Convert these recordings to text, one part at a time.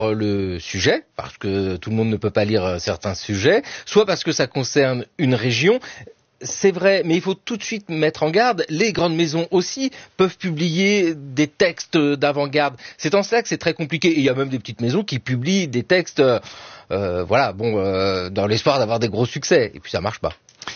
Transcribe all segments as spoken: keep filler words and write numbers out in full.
le sujet, parce que tout le monde ne peut pas lire certains sujets, soit parce que ça concerne une région. C'est vrai, mais il faut tout de suite mettre en garde, les grandes maisons aussi peuvent publier des textes d'avant-garde. C'est en cela que c'est très compliqué. Et il y a même des petites maisons qui publient des textes, euh, voilà, bon, euh, dans l'espoir d'avoir des gros succès. Et puis ça marche pas.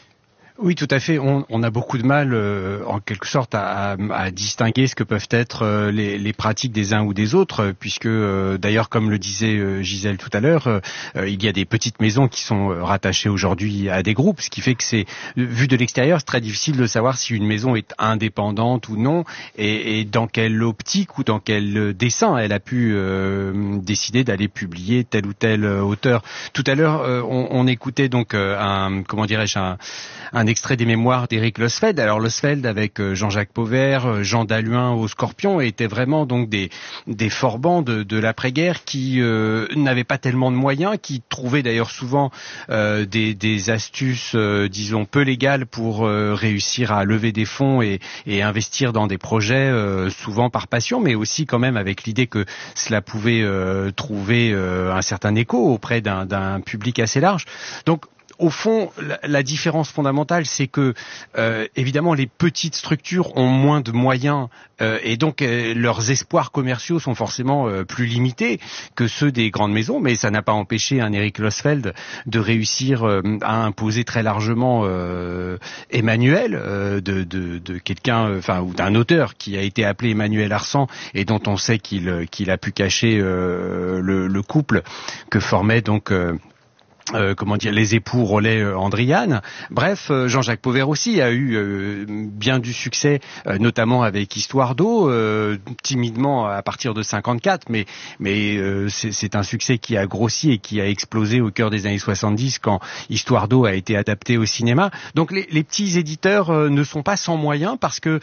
Oui, tout à fait. On, on a beaucoup de mal, euh, en quelque sorte, à, à distinguer ce que peuvent être euh, les, les pratiques des uns ou des autres, puisque, euh, d'ailleurs, comme le disait euh, Gisèle tout à l'heure, euh, il y a des petites maisons qui sont rattachées aujourd'hui à des groupes, ce qui fait que c'est, vu de l'extérieur, c'est très difficile de savoir si une maison est indépendante ou non, et, et dans quelle optique ou dans quel dessein elle a pu euh, décider d'aller publier tel ou tel auteur. Tout à l'heure, euh, on, on écoutait donc euh, un, comment dirais-je, un, un extrait des mémoires d'Éric Losfeld. Alors Losfeld avec Jean-Jacques Pauvert, Jean Dalhuin au Scorpion étaient vraiment donc des des forbans de, de l'après-guerre qui euh, n'avaient pas tellement de moyens, qui trouvaient d'ailleurs souvent euh, des, des astuces, euh, disons peu légales pour euh, réussir à lever des fonds et, et investir dans des projets, euh, souvent par passion, mais aussi quand même avec l'idée que cela pouvait euh, trouver euh, un certain écho auprès d'un, d'un public assez large. Donc au fond, la, la différence fondamentale, c'est que, euh, évidemment, les petites structures ont moins de moyens euh, et donc euh, leurs espoirs commerciaux sont forcément euh, plus limités que ceux des grandes maisons, mais ça n'a pas empêché un Éric Losfeld de réussir euh, à imposer très largement euh, Emmanuel, euh, de, de, de quelqu'un, enfin, ou d'un auteur qui a été appelé Emmanuel Arsan et dont on sait qu'il, qu'il a pu cacher euh, le, le couple que formait donc... Euh, Euh, comment dire, les époux Rollet euh, Andriane. Bref, euh, Jean-Jacques Pauvert aussi a eu euh, bien du succès, euh, notamment avec Histoire d'eau, euh, timidement à partir de cinquante-quatre, mais mais euh, c'est, c'est un succès qui a grossi et qui a explosé au cœur des années soixante-dix quand Histoire d'eau a été adapté au cinéma. Donc les, les petits éditeurs euh, ne sont pas sans moyens parce que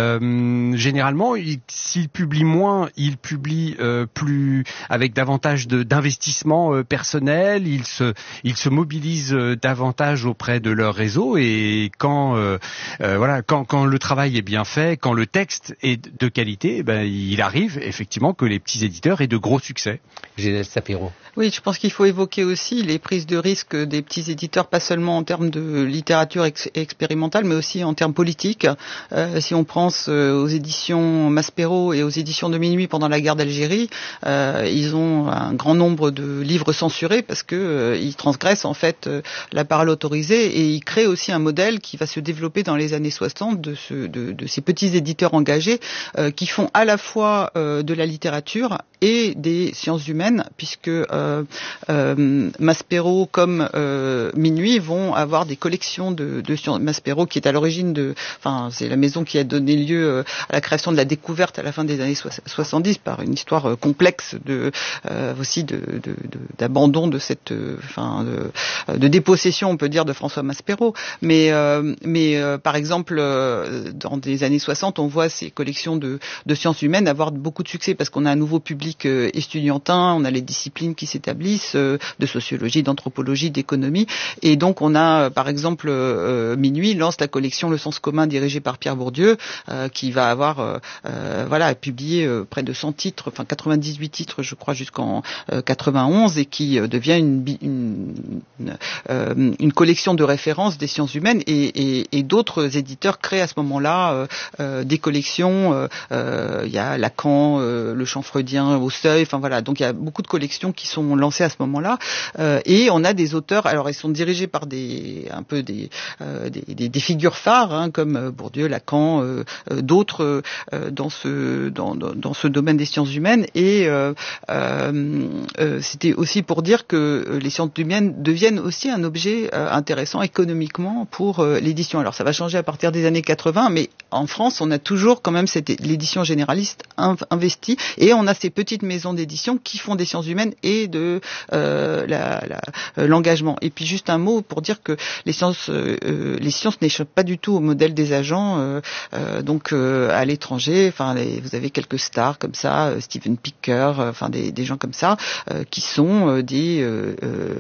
euh, généralement, ils, s'ils publient moins, ils publient euh, plus avec davantage de, d'investissement euh, personnel. Ils se Ils se mobilisent davantage auprès de leur réseau et quand euh, euh, voilà, quand, quand le travail est bien fait, quand le texte est de qualité, ben, il arrive effectivement que les petits éditeurs aient de gros succès. Gisèle Sapiro. Oui, je pense qu'il faut évoquer aussi les prises de risque des petits éditeurs, pas seulement en termes de littérature ex- expérimentale, mais aussi en termes politiques. Euh, si on pense aux éditions Maspero et aux éditions de Minuit pendant la guerre d'Algérie, euh, ils ont un grand nombre de livres censurés parce que euh, ils transgressent en fait euh, la parole autorisée et ils créent aussi un modèle qui va se développer dans les années soixante de, ce, de, de ces petits éditeurs engagés euh, qui font à la fois euh, de la littérature et des sciences humaines, puisque euh, euh, Maspero comme euh, Minuit vont avoir des collections de, de sciences. Maspero qui est à l'origine de, enfin c'est la maison qui a donné lieu euh, à la création de la découverte à la fin des années soixante-dix par une histoire euh, complexe de euh, aussi de, de, de d'abandon de cette, euh, enfin de, de dépossession on peut dire de François Maspero. Mais euh, mais euh, par exemple euh, dans des années soixante on voit ces collections de, de sciences humaines avoir beaucoup de succès parce qu'on a un nouveau public estudiantin, on a les disciplines qui s'établissent, euh, de sociologie, d'anthropologie, d'économie, et donc on a euh, par exemple euh, Minuit lance la collection Le Sens commun dirigée par Pierre Bourdieu, euh, qui va avoir euh, euh, voilà publié euh, près de cent titres, enfin quatre-vingt-dix-huit titres je crois jusqu'en euh, quatre-vingt-onze et qui euh, devient une, une, une, euh, une collection de références des sciences humaines et, et, et d'autres éditeurs créent à ce moment-là euh, euh, des collections. Il euh, euh, y a Lacan, euh, le champ freudien au Seuil, enfin voilà, donc il y a beaucoup de collections qui sont lancées à ce moment-là, euh, et on a des auteurs, alors ils sont dirigés par des un peu des euh, des, des, des figures phares, hein, comme Bourdieu, Lacan, euh, euh, d'autres euh, dans ce dans, dans dans ce domaine des sciences humaines, et euh, euh, euh, c'était aussi pour dire que les sciences humaines deviennent aussi un objet euh, intéressant économiquement pour euh, l'édition. Alors ça va changer à partir des années quatre-vingts, mais en France on a toujours quand même cette l'édition généraliste investie, et on a ces petites maisons d'édition qui font des sciences humaines et de euh, la, la, euh, l'engagement. Et puis juste un mot pour dire que les sciences, euh, les sciences n'échappent pas du tout au modèle des agents. Euh, euh, donc euh, à l'étranger, enfin les, vous avez quelques stars comme ça, euh, Steven Picker, enfin euh, des, des gens comme ça, euh, qui sont euh, des euh,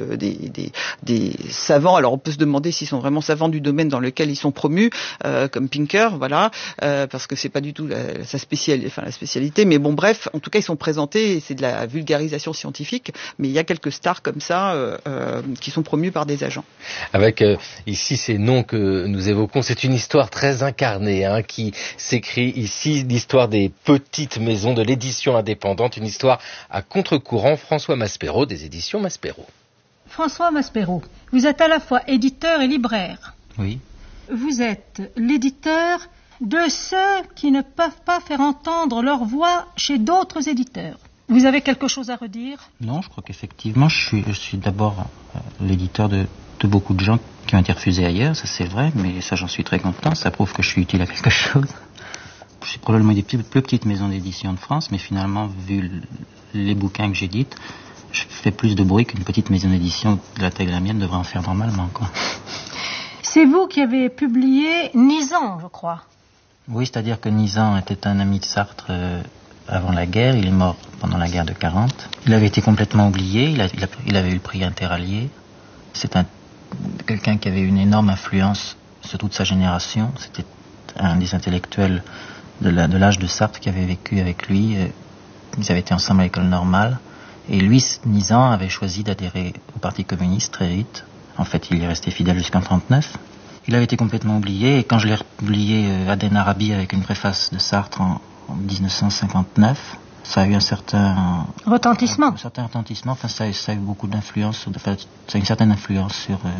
euh, des, des, des savants. Alors on peut se demander s'ils sont vraiment savants du domaine dans lequel ils sont promus, euh, comme Pinker, voilà, euh, parce que c'est pas du tout la, sa spécialité, enfin la spécialité. Mais bon, bref, en tout cas ils sont présentés, et c'est de la vulgarisation scientifique. Mais il y a quelques stars comme ça euh, euh, qui sont promus par des agents. Avec euh, ici ces noms que nous évoquons, c'est une histoire très incarnée hein, qui s'écrit ici, l'histoire des petites maisons de l'édition indépendante, une histoire à contre-courant. François Maspero des éditions Maspero. François Maspero, vous êtes à la fois éditeur et libraire. Oui. Vous êtes l'éditeur de ceux qui ne peuvent pas faire entendre leur voix chez d'autres éditeurs. Vous avez quelque chose à redire ? Non, je crois qu'effectivement, je suis, je suis d'abord euh, l'éditeur de, de beaucoup de gens qui ont été refusés ailleurs, ça c'est vrai, mais ça j'en suis très content, ça prouve que je suis utile à quelque chose. Je suis probablement une des plus, plus petites maisons d'édition de France, mais finalement, vu les bouquins que j'édite, je fais plus de bruit qu'une petite maison d'édition de la taille de la mienne devrait en faire normalement, quoi. C'est vous qui avez publié Nizan, je crois. Oui, c'est-à-dire que Nizan était un ami de Sartre euh, avant la guerre, il est mort pendant la guerre de quarante. Il avait été complètement oublié, il, a, il, a, il avait eu le prix interallié. C'est un, quelqu'un qui avait une énorme influence sur toute sa génération. C'était un des intellectuels de, la, de l'âge de Sartre qui avait vécu avec lui. Ils avaient été ensemble à l'école normale. Et lui, Nizan, avait choisi d'adhérer au Parti communiste très vite. En fait, il y est resté fidèle jusqu'en trente-neuf. Il avait été complètement oublié, et quand je l'ai publié euh, Aden Arabi avec une préface de Sartre en, en dix-neuf cent cinquante-neuf, ça a eu un certain retentissement. Un, un certain retentissement. Enfin, ça, ça a eu beaucoup d'influence. Enfin, ça a une certaine influence sur euh,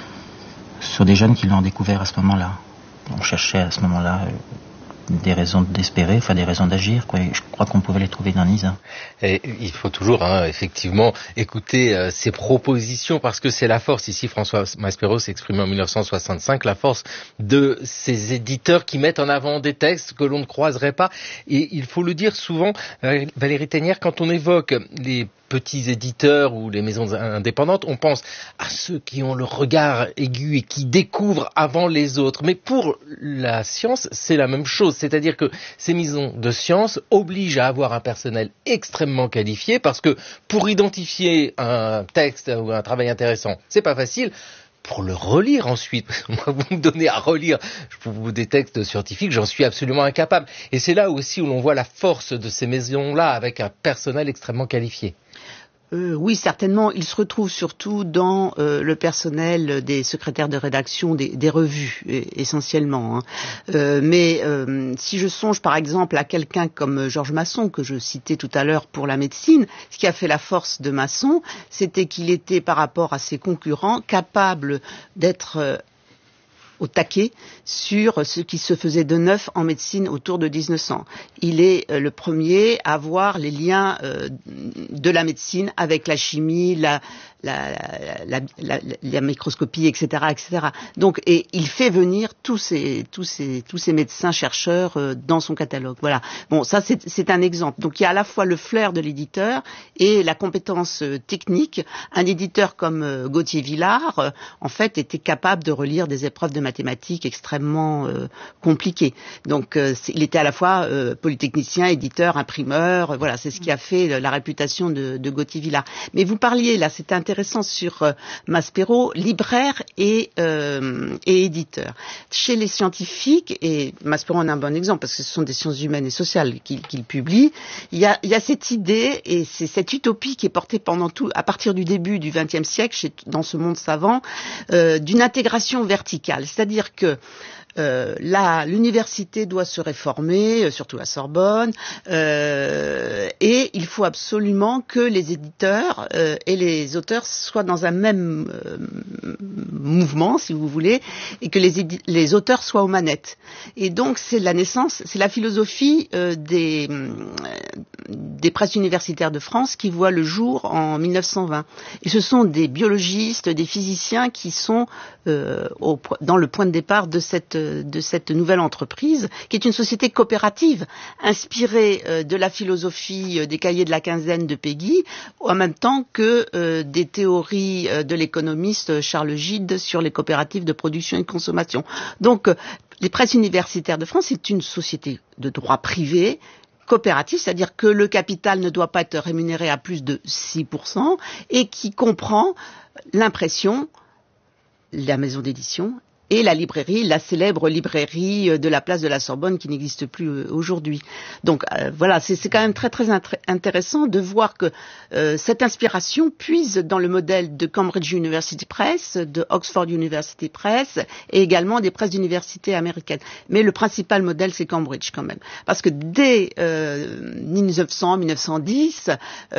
sur des jeunes qui l'ont découvert à ce moment-là. On cherchait à ce moment-là euh, des raisons d'espérer, enfin des raisons d'agir, quoi. Et je crois qu'on pouvait les trouver dans Nizan. Et il faut toujours, hein, effectivement, écouter euh, ces propositions, parce que c'est la force. Ici, François Maspero s'exprime en mille neuf cent soixante-cinq, la force de ces éditeurs qui mettent en avant des textes que l'on ne croiserait pas. Et il faut le dire souvent, euh, Valérie Thénière, quand on évoque les petits éditeurs ou les maisons indépendantes, on pense à ceux qui ont le regard aigu et qui découvrent avant les autres. Mais pour la science, c'est la même chose. C'est-à-dire que ces maisons de science obligent à avoir un personnel extrêmement qualifié, parce que pour identifier un texte ou un travail intéressant, c'est pas facile. Pour le relire ensuite, moi vous me donnez à relire des textes scientifiques, j'en suis absolument incapable. Et c'est là aussi où l'on voit la force de ces maisons-là, avec un personnel extrêmement qualifié. Euh, oui, certainement. Il se retrouve surtout dans euh, le personnel des secrétaires de rédaction des, des revues, essentiellement. Hein. Euh, mais euh, si je songe par exemple à quelqu'un comme Georges Masson, que je citais tout à l'heure pour la médecine, ce qui a fait la force de Masson, c'était qu'il était, par rapport à ses concurrents, capable d'être euh, au taquet sur ce qui se faisait de neuf en médecine autour de dix-neuf cents. Il est euh, le premier à voir les liens euh, de la médecine avec la chimie, la, la, la, la, la, la microscopie, et cetera, et cetera. Donc, et il fait venir tous ces, tous ces, tous ces médecins chercheurs euh, dans son catalogue. Voilà. Bon, ça c'est, c'est un exemple. Donc, il y a à la fois le flair de l'éditeur et la compétence euh, technique. Un éditeur comme euh, Gauthier Villard, euh, en fait, était capable de relire des épreuves de mathématiques extrêmement euh, compliquées. Donc, euh, il était à la fois euh, polytechnicien, éditeur, imprimeur. Euh, voilà, c'est ce qui a fait euh, la réputation de, de Gauthier Villard. Mais vous parliez là, c'est intéressant sur euh, Maspero, libraire et, euh, et éditeur. Chez les scientifiques, et Maspero en a un bon exemple parce que ce sont des sciences humaines et sociales qu'il, qu'il publie, il y, a, il y a cette idée et c'est cette utopie qui est portée pendant tout, à partir du début du vingtième siècle, chez, dans ce monde savant, euh, d'une intégration verticale. C'est-à-dire que Euh, là, l'université doit se réformer, euh, surtout la Sorbonne, euh, et il faut absolument que les éditeurs euh, et les auteurs soient dans un même euh, mouvement, si vous voulez, et que les, édi- les auteurs soient aux manettes. Et donc, c'est la naissance, c'est la philosophie euh, des, euh, des presses universitaires de France qui voit le jour en mille neuf cent vingt. Et ce sont des biologistes, des physiciens qui sont euh, au, dans le point de départ de cette de cette nouvelle entreprise, qui est une société coopérative, inspirée euh, de la philosophie euh, des cahiers de la quinzaine de Péguy, en même temps que euh, des théories euh, de l'économiste Charles Gide sur les coopératives de production et de consommation. Donc, euh, les presses universitaires de France, c'est une société de droit privé, coopératif, c'est-à-dire que le capital ne doit pas être rémunéré à plus de six pour cent et qui comprend l'impression, la maison d'édition et la librairie, la célèbre librairie de la place de la Sorbonne qui n'existe plus aujourd'hui. Donc euh, voilà, c'est, c'est quand même très très intéressant de voir que euh, cette inspiration puise dans le modèle de Cambridge University Press, de Oxford University Press et également des presses d'universités américaines. Mais le principal modèle, c'est Cambridge quand même. Parce que dès euh, mille neuf cents, mille neuf cent dix,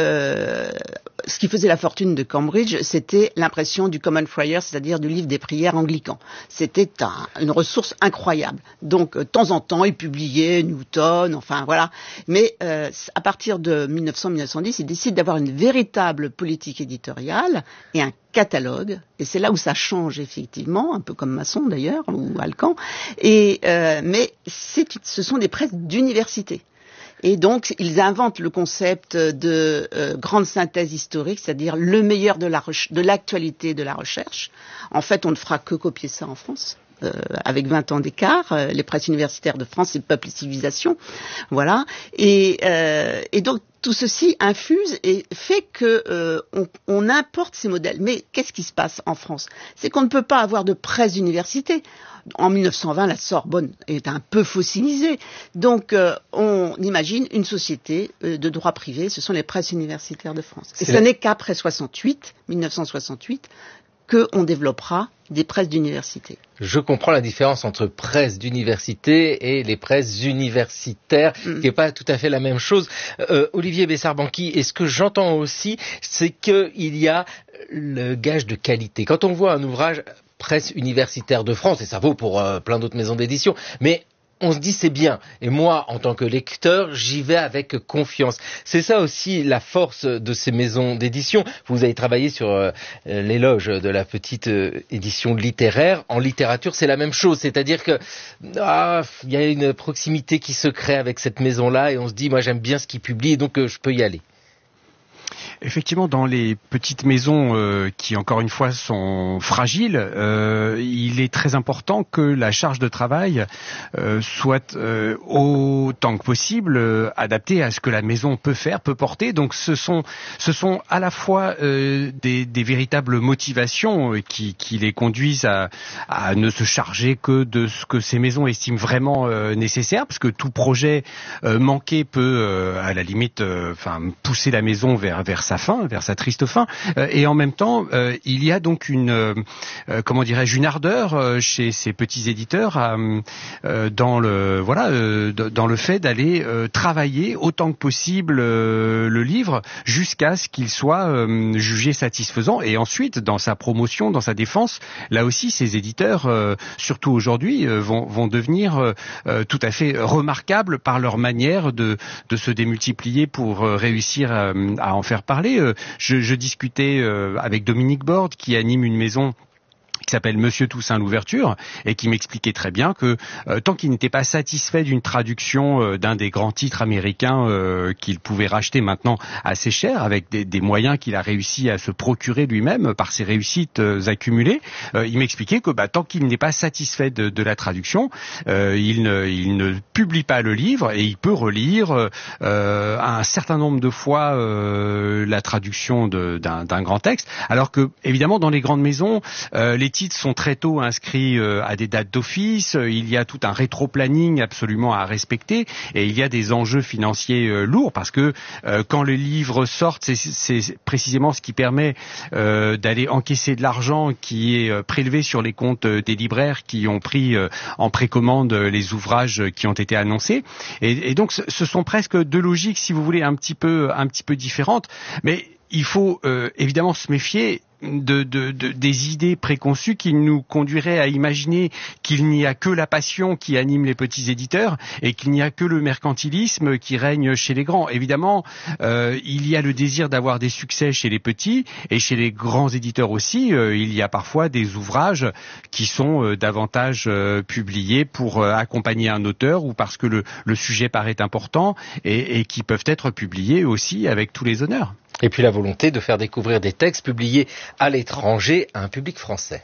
euh, ce qui faisait la fortune de Cambridge, c'était l'impression du Common Prayer, c'est-à-dire du livre des prières anglican. C'était un, une ressource incroyable. Donc, de temps en temps, il publiait Newton, enfin voilà. Mais euh, à partir de mille neuf cents, mille neuf cent dix, il décide d'avoir une véritable politique éditoriale et un catalogue. Et c'est là où ça change effectivement, un peu comme Masson d'ailleurs, ou Alcan. Et, euh, mais c'est, ce sont des presses d'université. Et donc, ils inventent le concept de euh, grande synthèse historique, c'est-à-dire le meilleur de, la re- de l'actualité de la recherche. En fait, on ne fera que copier ça en France, euh, avec vingt ans d'écart. Euh, les presses universitaires de France, c'est Peuple et Civilisation. Voilà. Et, euh, et donc, tout ceci infuse et fait que euh, on, on importe ces modèles. Mais qu'est-ce qui se passe en France ? C'est qu'on ne peut pas avoir de presse d'université. En mille neuf cent vingt, la Sorbonne est un peu fossilisée. Donc, euh, on imagine une société euh, de droit privé. Ce sont les presses universitaires de France. Et ce la... n'est qu'après soixante-huit, mille neuf cent soixante-huit, qu'on développera des presses d'université. Je comprends la différence entre presse d'université et les presses universitaires, mmh. qui n'est pas tout à fait la même chose. Euh, Olivier Bessard-Banqui, et ce que j'entends aussi, c'est qu'il y a le gage de qualité. Quand on voit un ouvrage presse universitaire de France, et ça vaut pour euh, plein d'autres maisons d'édition, mais on se dit c'est bien. Et moi, en tant que lecteur, j'y vais avec confiance. C'est ça aussi la force de ces maisons d'édition. Vous avez travaillé sur euh, l'éloge de la petite euh, édition littéraire. En littérature, c'est la même chose. C'est-à-dire que ah, il y a une proximité qui se crée avec cette maison-là et on se dit, moi j'aime bien ce qu'ils publient, donc euh, je peux y aller. Effectivement, dans les petites maisons euh, qui, encore une fois, sont fragiles, euh, il est très important que la charge de travail euh, soit euh, autant que possible euh, adaptée à ce que la maison peut faire, peut porter. Donc, ce sont, ce sont à la fois euh, des, des véritables motivations euh, qui, qui les conduisent à, à ne se charger que de ce que ces maisons estiment vraiment euh, nécessaire, parce que tout projet euh, manqué peut, euh, à la limite, euh, enfin, pousser la maison vers vers sa fin, vers sa triste fin, euh, et en même temps, euh, il y a donc une, euh, comment dirais-je, une ardeur euh, chez ces petits éditeurs à, euh, dans le, voilà, euh, dans le fait d'aller euh, travailler autant que possible euh, le livre jusqu'à ce qu'il soit euh, jugé satisfaisant, et ensuite, dans sa promotion, dans sa défense, là aussi, ces éditeurs, euh, surtout aujourd'hui, euh, vont, vont devenir euh, euh, tout à fait remarquables par leur manière de, de se démultiplier pour euh, réussir à, à en faire parler. Je, je discutais avec Dominique Borde qui anime une maison qui s'appelle Monsieur Toussaint l'ouverture et qui m'expliquait très bien que euh, tant qu'il n'était pas satisfait d'une traduction euh, d'un des grands titres américains euh, qu'il pouvait racheter maintenant assez cher avec des, des moyens qu'il a réussi à se procurer lui-même par ses réussites euh, accumulées, euh, il m'expliquait que bah, tant qu'il n'est pas satisfait de, de la traduction, euh, il, ne, il ne publie pas le livre et il peut relire euh, un certain nombre de fois euh, la traduction de, d'un, d'un grand texte, alors que évidemment dans les grandes maisons, euh, les titres sont très tôt inscrits euh, à des dates d'office, il y a tout un rétro-planning absolument à respecter et il y a des enjeux financiers euh, lourds parce que euh, quand les livres sortent, c'est, c'est précisément ce qui permet euh, d'aller encaisser de l'argent qui est euh, prélevé sur les comptes euh, des libraires qui ont pris euh, en précommande euh, les ouvrages qui ont été annoncés et, et donc ce, ce sont presque deux logiques, si vous voulez, un petit peu, un petit peu différentes, mais il faut euh, évidemment se méfier De, de, de, des idées préconçues qui nous conduiraient à imaginer qu'il n'y a que la passion qui anime les petits éditeurs et qu'il n'y a que le mercantilisme qui règne chez les grands. Évidemment, euh, il y a le désir d'avoir des succès chez les petits et chez les grands éditeurs aussi. Euh, il y a parfois des ouvrages qui sont euh, davantage euh, publiés pour euh, accompagner un auteur ou parce que le, le sujet paraît important et, et qui peuvent être publiés aussi avec tous les honneurs. Et puis la volonté de faire découvrir des textes publiés à l'étranger à un public français.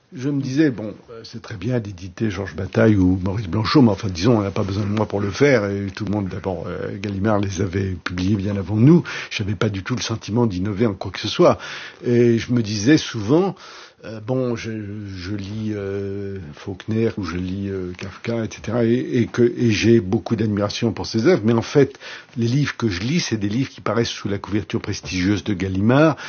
Je me disais, bon, c'est très bien d'éditer Georges Bataille ou Maurice Blanchot, mais enfin, disons, on n'a pas besoin de moi pour le faire, et tout le monde, d'abord, euh, Gallimard les avait publiés bien avant nous. Je n'avais pas du tout le sentiment d'innover en quoi que ce soit. Et je me disais souvent, euh, bon, je, je lis euh, Faulkner ou je lis euh, Kafka, et cetera, et, et que et j'ai beaucoup d'admiration pour ses œuvres, mais en fait, les livres que je lis, c'est des livres qui paraissent sous la couverture prestigieuse de Gallimard,